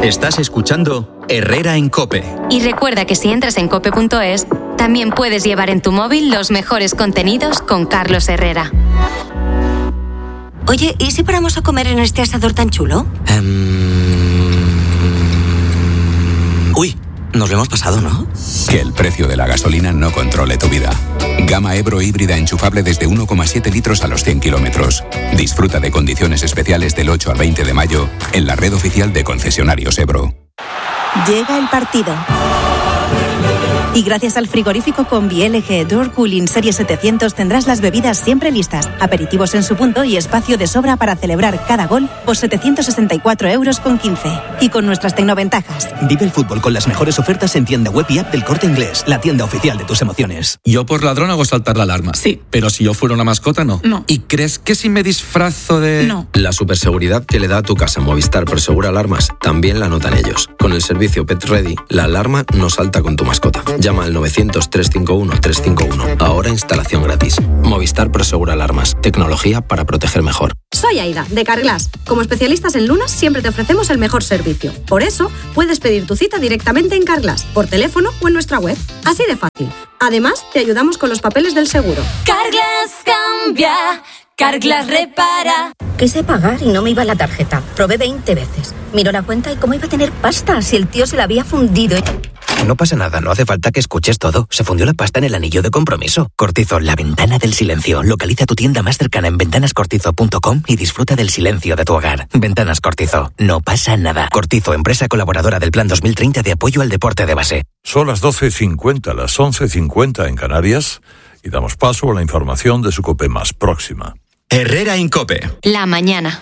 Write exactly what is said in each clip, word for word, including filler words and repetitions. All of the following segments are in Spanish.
Estás escuchando Herrera en COPE. Y recuerda que si entras en cope punto es, también puedes llevar en tu móvil los mejores contenidos con Carlos Herrera. Oye, ¿y si paramos a comer en este asador tan chulo? Um... Uy, nos lo hemos pasado, ¿no? Que el precio de la gasolina no controle tu vida. Gama Ebro híbrida enchufable desde uno coma siete litros a los cien kilómetros. Disfruta de condiciones especiales del ocho al veinte de mayo en la red oficial de concesionarios Ebro. Llega el partido. Y gracias al frigorífico Combi L G Door Cooling Serie setecientos tendrás las bebidas siempre listas, aperitivos en su punto y espacio de sobra para celebrar cada gol por setecientos sesenta y cuatro euros con quince. Y con nuestras tecnoventajas. Vive el fútbol con las mejores ofertas en tienda web y app del Corte Inglés, la tienda oficial de tus emociones. Yo por ladrón hago saltar la alarma. Sí. Pero si yo fuera una mascota, no. No. ¿Y crees que si me disfrazo de...? No. La superseguridad que le da a tu casa Movistar Prosegura Alarmas también la notan ellos. Con el servicio Pet Ready, la alarma no salta con tu mascota. Llama al novecientos, trescientos cincuenta y uno, trescientos cincuenta y uno. Ahora instalación gratis. Movistar Prosegura Alarmas. Tecnología para proteger mejor. Soy Aida, de Carglass. Como especialistas en lunas, siempre te ofrecemos el mejor servicio. Por eso, puedes pedir tu cita directamente en Carglass, por teléfono o en nuestra web. Así de fácil. Además, te ayudamos con los papeles del seguro. Carglass cambia, Carglass repara. Quise pagar y no me iba la tarjeta. Probé veinte veces. Miró la cuenta y cómo iba a tener pasta si el tío se la había fundido. No pasa nada, no hace falta que escuches todo. Se fundió la pasta en el anillo de compromiso. Cortizo, la ventana del silencio. Localiza tu tienda más cercana en ventanas cortizo punto com y disfruta del silencio de tu hogar. Ventanas Cortizo, no pasa nada. Cortizo, empresa colaboradora del Plan dos mil treinta de apoyo al deporte de base. Son las doce cincuenta, las once cincuenta en Canarias y damos paso a la información de su COPE más próxima. Herrera en COPE. La mañana.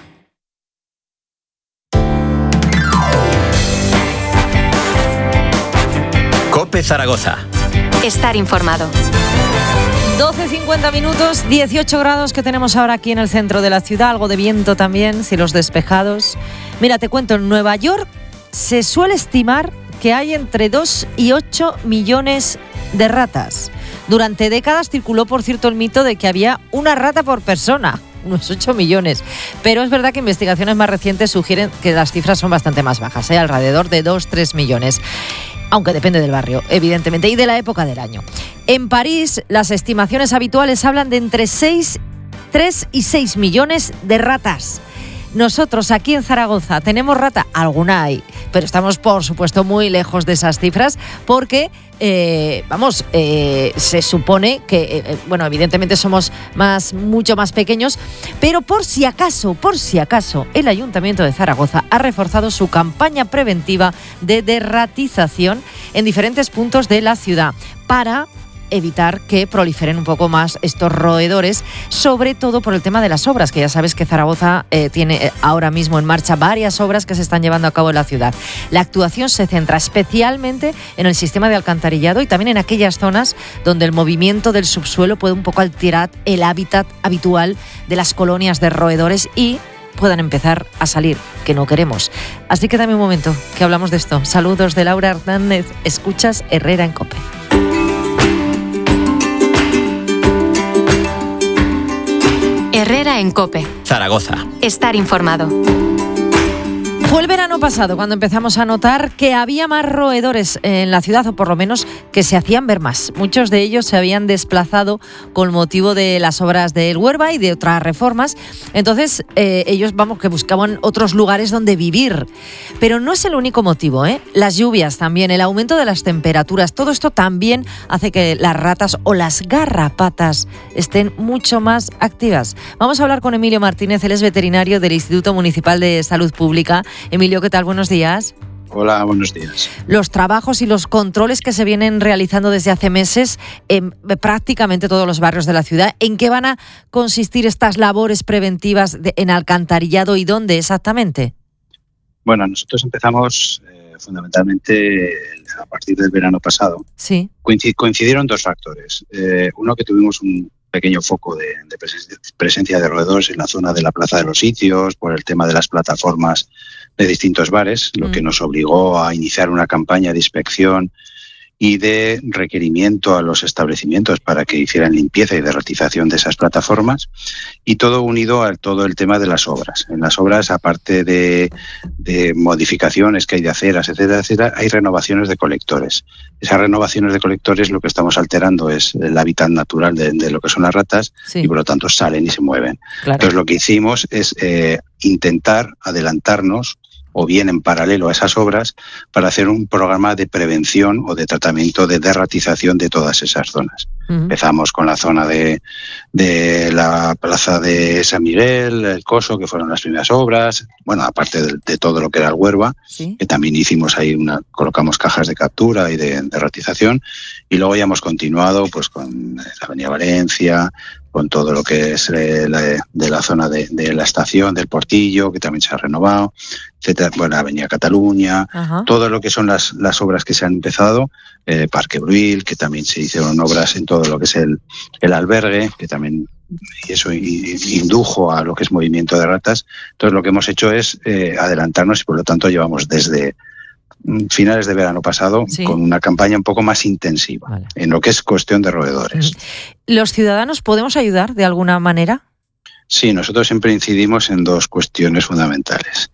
COPE Zaragoza. Estar informado. doce cincuenta minutos, dieciocho grados que tenemos ahora aquí en el centro de la ciudad, algo de viento también, cielos despejados. Mira, te cuento, en Nueva York se suele estimar que hay entre dos y ocho millones de ratas. Durante décadas circuló, por cierto, el mito de que había una rata por persona, unos ocho millones. Pero es verdad que investigaciones más recientes sugieren que las cifras son bastante más bajas, ¿eh? Alrededor de dos a tres millones. Aunque depende del barrio, evidentemente, y de la época del año. En París, las estimaciones habituales hablan de entre seis, tres y seis millones de ratas. Nosotros aquí en Zaragoza tenemos rata, alguna hay, pero estamos por supuesto muy lejos de esas cifras porque, eh, vamos, eh, se supone que, eh, bueno, evidentemente somos más, mucho más pequeños, pero por si acaso, por si acaso, el Ayuntamiento de Zaragoza ha reforzado su campaña preventiva de derratización en diferentes puntos de la ciudad para evitar que proliferen un poco más estos roedores, sobre todo por el tema de las obras, que ya sabes que Zaragoza eh, tiene ahora mismo en marcha varias obras que se están llevando a cabo en la ciudad. La actuación se centra especialmente en el sistema de alcantarillado y también en aquellas zonas donde el movimiento del subsuelo puede un poco alterar el hábitat habitual de las colonias de roedores y puedan empezar a salir, que no queremos. Así que dame un momento, que hablamos de esto. Saludos de Laura Hernández, escuchas Herrera en COPE. Herrera en COPE. Zaragoza. Estar informado. Fue el verano pasado cuando empezamos a notar que había más roedores en la ciudad, o por lo menos que se hacían ver más. Muchos de ellos se habían desplazado con motivo de las obras del Huerva y de otras reformas. Entonces, eh, ellos, vamos, que buscaban otros lugares donde vivir. Pero no es el único motivo, ¿eh? Las lluvias también, el aumento de las temperaturas, todo esto también hace que las ratas o las garrapatas estén mucho más activas. Vamos a hablar con Emilio Martínez, él es veterinario del Instituto Municipal de Salud Pública. Emilio, ¿qué tal? Buenos días. Hola, buenos días. Los trabajos y los controles que se vienen realizando desde hace meses en prácticamente todos los barrios de la ciudad, ¿en qué van a consistir estas labores preventivas de, en alcantarillado y dónde exactamente? Bueno, nosotros empezamos eh, fundamentalmente a partir del verano pasado. Sí. Coincid- coincidieron dos factores. Eh, uno, que tuvimos un pequeño foco de, de presencia, presencia de roedores en la zona de la Plaza de los Sitios por el tema de las plataformas de distintos bares, lo mm. que nos obligó a iniciar una campaña de inspección y de requerimiento a los establecimientos para que hicieran limpieza y derratización de esas plataformas, y todo unido a todo el tema de las obras. En las obras, aparte de, de modificaciones que hay de aceras, etcétera, etcétera, hay renovaciones de colectores. Esas renovaciones de colectores, lo que estamos alterando es el hábitat natural de, de lo que son las ratas, sí. y por lo tanto salen y se mueven. Claro. Entonces lo que hicimos es eh, intentar adelantarnos, o bien en paralelo a esas obras, para hacer un programa de prevención o de tratamiento de derratización de todas esas zonas. Uh-huh. Empezamos con la zona de, de la plaza de San Miguel, el Coso, que fueron las primeras obras, bueno, aparte de, de todo lo que era el Huerva, ¿sí? que también hicimos ahí, una, colocamos cajas de captura y de derratización, y luego ya hemos continuado pues con la Avenida Valencia, con todo lo que es eh, la, de la zona de, de la estación, del Portillo, que también se ha renovado, etcétera. Bueno, Avenida Cataluña, Ajá. todo lo que son las, las obras que se han empezado, eh, Parque Bruil, que también se hicieron obras en todo lo que es el, el albergue, que también y eso indujo a lo que es movimiento de ratas. Entonces lo que hemos hecho es eh, adelantarnos y por lo tanto llevamos desde finales de verano pasado, sí. con una campaña un poco más intensiva, vale. en lo que es cuestión de roedores. ¿Los ciudadanos podemos ayudar de alguna manera? Sí, nosotros siempre incidimos en dos cuestiones fundamentales.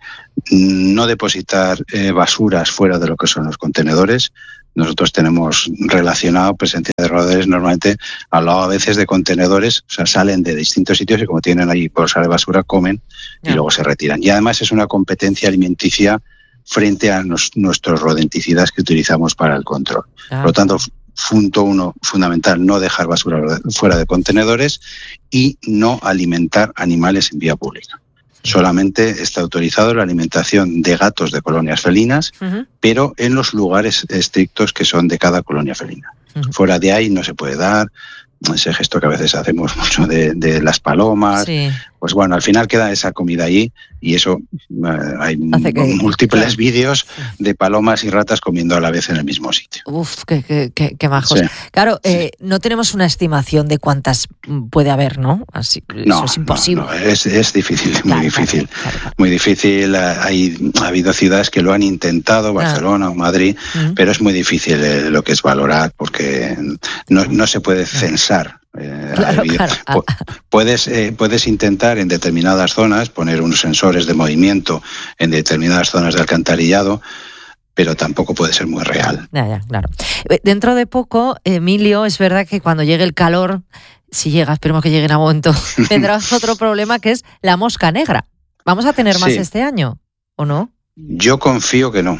No depositar eh, basuras fuera de lo que son los contenedores. Nosotros tenemos relacionado presencia de roedores normalmente al lado a veces de contenedores, o sea, salen de distintos sitios y como tienen ahí bolsa de basura, comen yeah. y luego se retiran. Y además es una competencia alimenticia frente a nos, nuestros rodenticidas que utilizamos para el control. Ah. Por lo tanto, punto uno fundamental, no dejar basura fuera de contenedores y no alimentar animales en vía pública. Sí. Solamente está autorizado la alimentación de gatos de colonias felinas, uh-huh. pero en los lugares estrictos que son de cada colonia felina. Uh-huh. Fuera de ahí no se puede dar. Ese gesto que a veces hacemos mucho de, de las palomas, sí. pues bueno, al final queda esa comida allí y eso eh, hay que, múltiples claro. vídeos de palomas y ratas comiendo a la vez en el mismo sitio. Uf, qué, qué, qué, qué majos. Sí. Claro, eh, sí. no tenemos una estimación de cuántas puede haber, ¿no? Así, no, eso es imposible. No, no, es, es difícil, muy claro, difícil. Claro, claro. Muy difícil. Hay, ha habido ciudades que lo han intentado, Barcelona claro. o Madrid, uh-huh. pero es muy difícil eh, lo que es valorar porque no, no se puede censar. Eh, claro, claro. Puedes, eh, puedes intentar en determinadas zonas poner unos sensores de movimiento en determinadas zonas de alcantarillado, pero tampoco puede ser muy real. Ya, ya, claro. Dentro de poco, Emilio, es verdad que cuando llegue el calor, si llega, esperemos que llegue en momento, vendrá otro problema que es la mosca negra. ¿Vamos a tener más sí. este año o no? Yo confío que no.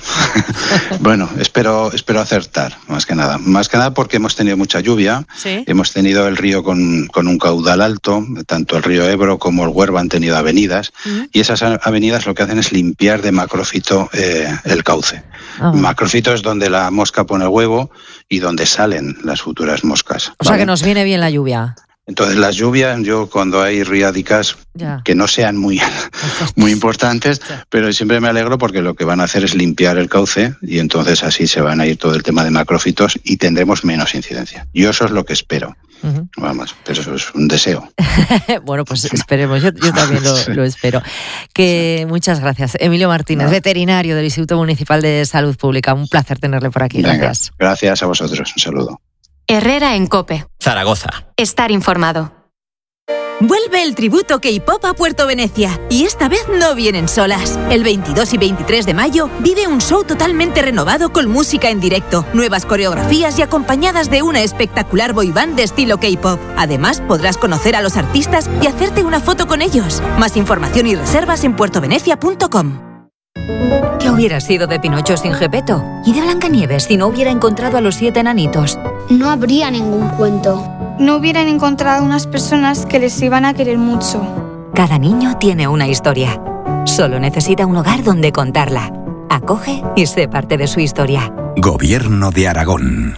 Bueno, espero espero acertar, más que nada. Más que nada porque hemos tenido mucha lluvia, ¿sí? Hemos tenido el río con, con un caudal alto, tanto el río Ebro como el Huerva han tenido avenidas, uh-huh. y esas avenidas lo que hacen es limpiar de macrófito eh, el cauce. Uh-huh. Macrófito es donde la mosca pone el huevo y donde salen las futuras moscas. O ¿vale? sea que nos viene bien la lluvia. Entonces las lluvias, yo cuando hay riádicas, ya. que no sean muy, muy importantes, ya. pero siempre me alegro porque lo que van a hacer es limpiar el cauce y entonces así se van a ir todo el tema de macrófitos y tendremos menos incidencia. Yo eso es lo que espero. Uh-huh. Vamos, pero eso es un deseo. Bueno, pues esperemos, yo, yo también lo, sí. lo espero. Que sí. Muchas gracias. Emilio Martínez, no. veterinario del Instituto Municipal de Salud Pública. Un placer tenerle por aquí. Venga, gracias. Gracias a vosotros. Un saludo. Herrera en COPE. Zaragoza. Estar informado. Vuelve el tributo K-pop a Puerto Venecia y esta vez no vienen solas. El veintidós y veintitrés de mayo vive un show totalmente renovado con música en directo, nuevas coreografías y acompañadas de una espectacular boy band de estilo K-pop. Además, podrás conocer a los artistas y hacerte una foto con ellos. Más información y reservas en puerto venecia punto com. ¿Qué hubiera sido de Pinocho sin Gepetto? ¿Y de Blancanieves si no hubiera encontrado a los siete enanitos? No habría ningún cuento. No hubieran encontrado unas personas que les iban a querer mucho. Cada niño tiene una historia. Solo necesita un hogar donde contarla. Acoge y sé parte de su historia. Gobierno de Aragón.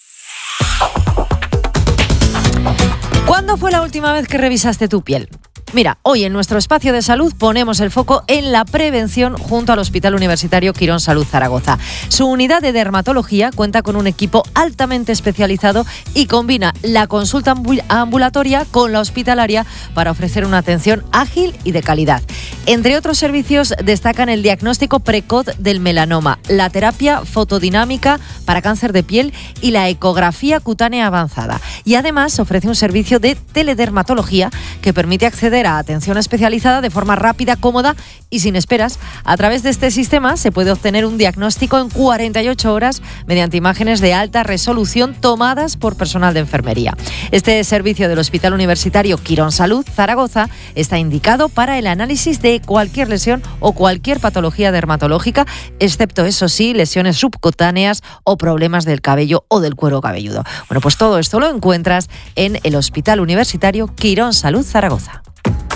¿Cuándo fue la última vez que revisaste tu piel? Mira, hoy en nuestro espacio de salud ponemos el foco en la prevención junto al Hospital Universitario Quirón Salud Zaragoza. Su unidad de dermatología cuenta con un equipo altamente especializado y combina la consulta ambulatoria con la hospitalaria para ofrecer una atención ágil y de calidad. Entre otros servicios destacan el diagnóstico precoz del melanoma, la terapia fotodinámica para cáncer de piel y la ecografía cutánea avanzada. Y además ofrece un servicio de teledermatología que permite acceder a atención especializada de forma rápida, cómoda y sin esperas. A través de este sistema se puede obtener un diagnóstico en cuarenta y ocho horas mediante imágenes de alta resolución tomadas por personal de enfermería. Este servicio del Hospital Universitario Quirón Salud Zaragoza está indicado para el análisis de cualquier lesión o cualquier patología dermatológica, excepto, eso sí, lesiones subcutáneas o problemas del cabello o del cuero cabelludo. Bueno, pues todo esto lo encuentras en el Hospital Universitario Quirón Salud Zaragoza.